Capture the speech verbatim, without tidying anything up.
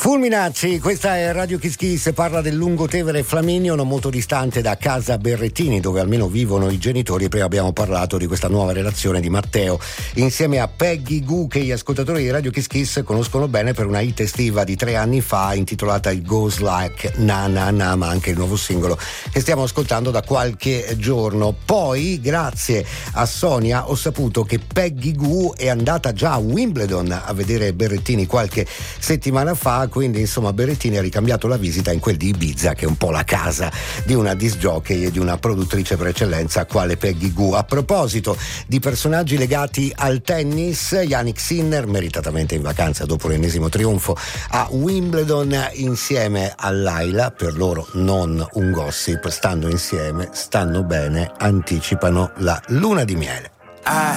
Fulminacci, questa è Radio Kiss Kiss, parla del Lungotevere Flaminio, non molto distante da casa Berrettini, dove almeno vivono i genitori. Prima abbiamo parlato di questa nuova relazione di Matteo insieme a Peggy Gou, che gli ascoltatori di Radio Kiss Kiss conoscono bene per una hit estiva di tre anni fa intitolata It Goes Like Na Na Na, ma anche il nuovo singolo che stiamo ascoltando da qualche giorno. Poi, grazie a Sonia, ho saputo che Peggy Gou è andata già a Wimbledon a vedere Berrettini qualche settimana fa, quindi insomma Berrettini ha ricambiato la visita in quel di Ibiza, che è un po' la casa di una disc jockey e di una produttrice per eccellenza quale Peggy Gou. A proposito di personaggi legati al tennis, Jannik Sinner meritatamente in vacanza dopo l'ennesimo trionfo a Wimbledon insieme a Laila. Per loro non un gossip, stanno insieme, stanno bene, anticipano la luna di miele. I